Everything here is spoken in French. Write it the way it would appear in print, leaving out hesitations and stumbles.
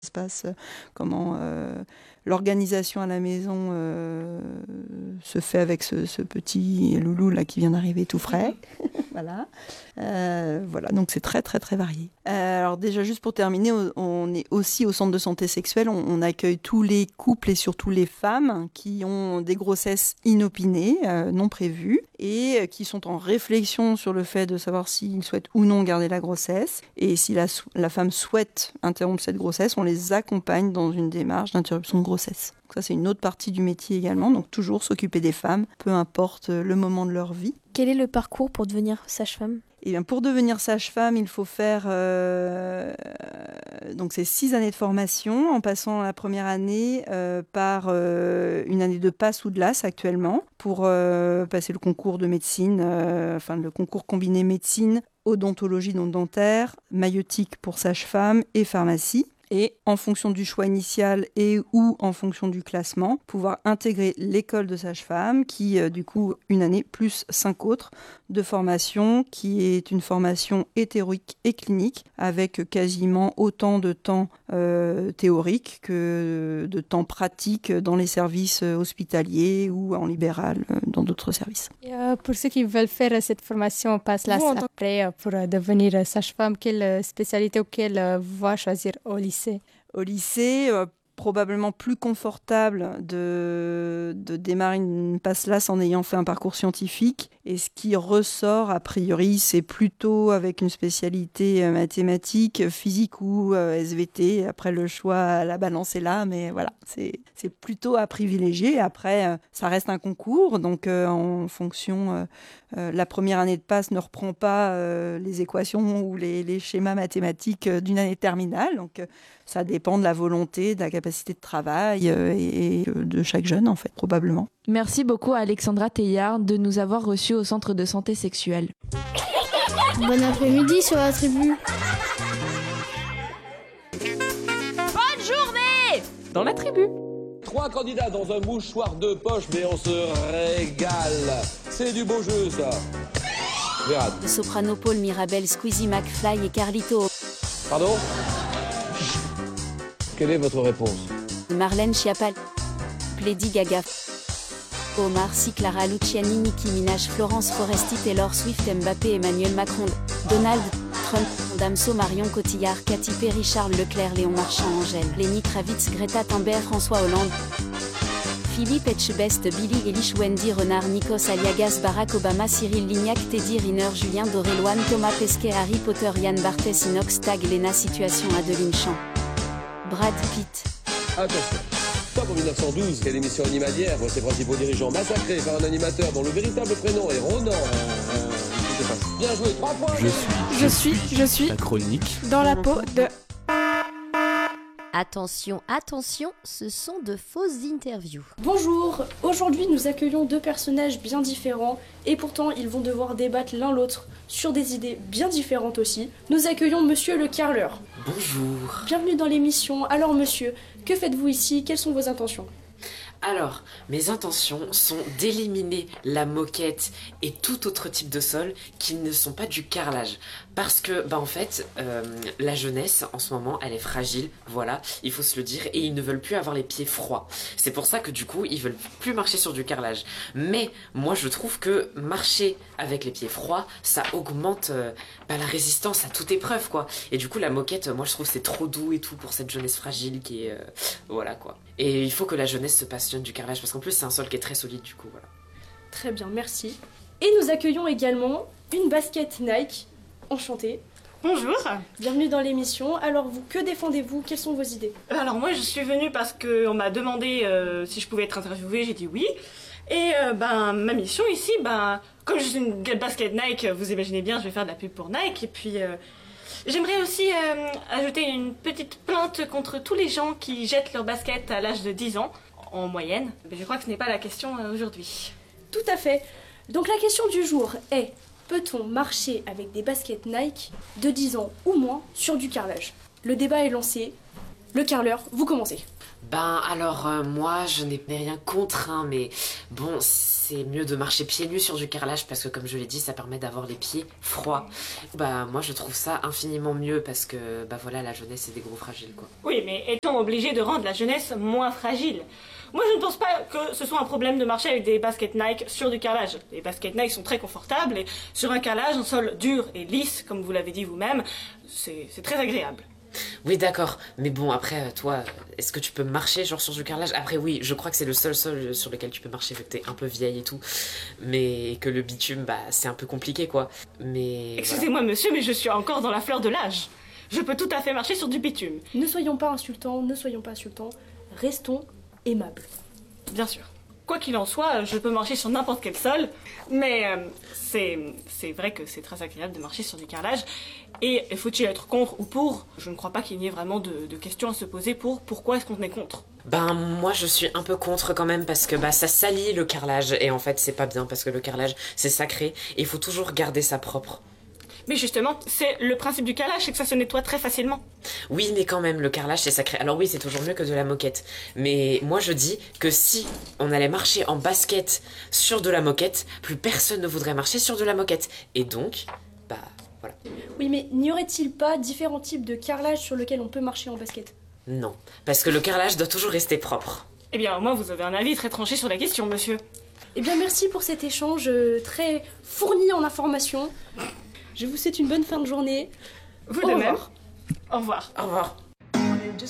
se passe, comment l'organisation à la maison se fait avec ce petit loulou là qui vient d'arriver tout frais. Voilà. Voilà, donc c'est très très très varié. Alors déjà, juste pour terminer, on est aussi au centre de santé sexuelle, on accueille tous les couples et surtout les femmes qui ont des grossesses inopinées, non prévues, et qui sont en réflexion sur le fait de savoir s'ils souhaitent ou non garder la grossesse. Et si la femme souhaite interrompre cette grossesse, on les accompagne dans une démarche d'interruption de grossesse. Donc ça, c'est une autre partie du métier également, donc toujours s'occuper des femmes, peu importe le moment de leur vie. Quel est le parcours pour devenir sage-femme ? Et bien, pour devenir sage-femme, il faut faire donc c'est 6 années de formation, en passant la première année par une année de passe ou de LAS actuellement, pour passer le concours de médecine, le concours combiné médecine, odontologie non dentaire, maïeutique pour sage-femme et pharmacie. Et en fonction du choix initial et ou en fonction du classement, pouvoir intégrer l'école de sage-femme qui, du coup, une année plus 5 autres de formation, qui est une formation hétérique et clinique, avec quasiment autant de temps théorique que de temps pratique dans les services hospitaliers ou en libéral dans d'autres services. Et pour ceux qui veulent faire cette formation, on passe là après pour devenir sage-femme. Quelle spécialité ou quelle voie choisir au lycée ? Au lycée, probablement plus confortable de démarrer une passe-LAS en ayant fait un parcours scientifique. Et ce qui ressort, a priori, c'est plutôt avec une spécialité mathématique, physique ou SVT. Après, le choix, la balance est là, mais voilà, c'est plutôt à privilégier. Après, ça reste un concours, donc en fonction... la première année de passe ne reprend pas les équations ou les schémas mathématiques d'une année terminale. Donc, ça dépend de la volonté, de la capacité de travail et de chaque jeune, en fait, probablement. Merci beaucoup à Alexandra Teillard de nous avoir reçus au centre de santé sexuelle. Bon après-midi sur la tribu. Bonne journée dans la tribu. 3 candidats dans un mouchoir de poche, mais on se régale. C'est du beau jeu, ça. Vérad. Soprano Paul Mirabel, Squeezie McFly et Carlito. Pardon ? Quelle est votre réponse ? Marlène Schiappa, Lady Gaga, Omar Sy, Clara Luciani, Nicki Minaj, Florence Foresti, Taylor Swift, Mbappé, Emmanuel Macron, Donald Trump, Damso, Marion Cotillard, Katy Perry, Charles Leclerc, Léon Marchand, Angèle, Lenny Kravitz, Greta Thunberg, François Hollande, Philippe Etchebest, Billy Eilish, Wendy Renard, Nikos Aliagas, Barack Obama, Cyril Lignac, Teddy Riner, Julien Doré, Loane Thomas Pesquet, Harry Potter, Yann Barthès, Inox Tag, Lena Situation, Adeline Champ, Brad Pitt. Attention. Top en 1912, quelle émission animalière voit ses principaux dirigeants massacrés par un animateur dont le véritable prénom est Ronan. Bien joué, 3 points. Je suis la chronique dans la peau de... Attention, attention, ce sont de fausses interviews. Bonjour, aujourd'hui nous accueillons 2 personnages bien différents et pourtant ils vont devoir débattre l'un l'autre sur des idées bien différentes aussi. Nous accueillons Monsieur le Carleur. Bonjour. Bienvenue dans l'émission. Alors monsieur, que faites-vous ici ? Quelles sont vos intentions ? Alors, mes intentions sont d'éliminer la moquette et tout autre type de sol qui ne sont pas du carrelage. Parce que, en fait, la jeunesse, en ce moment, elle est fragile, voilà, il faut se le dire, et ils ne veulent plus avoir les pieds froids. C'est pour ça que, du coup, ils veulent plus marcher sur du carrelage. Mais, moi, je trouve que marcher avec les pieds froids, ça augmente la résistance à toute épreuve, quoi. Et du coup, la moquette, moi, je trouve que c'est trop doux et tout pour cette jeunesse fragile qui est... voilà, quoi. Et il faut que la jeunesse se passionne du carrelage, parce qu'en plus, c'est un sol qui est très solide, du coup, voilà. Très bien, merci. Et nous accueillons également une basket Nike. Enchantée. Bonjour. Bienvenue dans l'émission. Alors vous, que défendez-vous ? Quelles sont vos idées ? Alors moi je suis venue parce qu'on m'a demandé si je pouvais être interviewée, j'ai dit oui. Et ma mission ici, comme je suis une basket Nike, vous imaginez bien, je vais faire de la pub pour Nike. Et puis j'aimerais aussi ajouter une petite plainte contre tous les gens qui jettent leur basket à l'âge de 10 ans, en moyenne. Mais je crois que ce n'est pas la question aujourd'hui. Tout à fait. Donc la question du jour est... Peut-on marcher avec des baskets Nike de 10 ans ou moins sur du carrelage ? Le débat est lancé. Le carreleur, vous commencez. Alors moi je n'ai rien contre, mais bon, c'est mieux de marcher pieds nus sur du carrelage parce que comme je l'ai dit, ça permet d'avoir les pieds froids. Bah moi je trouve ça infiniment mieux parce que bah voilà, la jeunesse c'est des gros fragiles quoi. Oui, mais est-on obligé de rendre la jeunesse moins fragile? Moi je ne pense pas que ce soit un problème de marcher avec des baskets Nike sur du carrelage. Les baskets Nike sont très confortables et sur un carrelage, un sol dur et lisse, comme vous l'avez dit vous-même, c'est très agréable. Oui d'accord, mais bon après toi, est-ce que tu peux marcher genre sur du carrelage? Après oui, je crois que c'est le seul sol sur lequel tu peux marcher vu que t'es un peu vieille et tout, mais que le bitume bah c'est un peu compliqué quoi. Mais excusez-moi monsieur, mais je suis encore dans la fleur de l'âge. Je peux tout à fait marcher sur du bitume. Ne soyons pas insultants, restons aimables. Bien sûr. Quoi qu'il en soit, je peux marcher sur n'importe quel sol, mais c'est vrai que c'est très agréable de marcher sur du carrelage. Et faut-il être contre ou pour? Je ne crois pas qu'il y ait vraiment de questions à se poser pour pourquoi est-ce qu'on est contre. Ben moi je suis un peu contre quand même parce que bah ça salit le carrelage et en fait c'est pas bien parce que le carrelage c'est sacré et il faut toujours garder ça propre. Mais justement, c'est le principe du carrelage, c'est que ça se nettoie très facilement. Oui, mais quand même, le carrelage, c'est sacré. Alors oui, c'est toujours mieux que de la moquette. Mais moi, je dis que si on allait marcher en basket sur de la moquette, plus personne ne voudrait marcher sur de la moquette. Et donc, bah, voilà. Oui, mais n'y aurait-il pas différents types de carrelage sur lesquels on peut marcher en basket? Non, parce que le carrelage doit toujours rester propre. Eh bien, au moins, vous avez un avis très tranché sur la question, monsieur. Eh bien, merci pour cet échange très fourni en informations. Je vous souhaite une bonne fin de journée. Vous de même. Au revoir. Au revoir.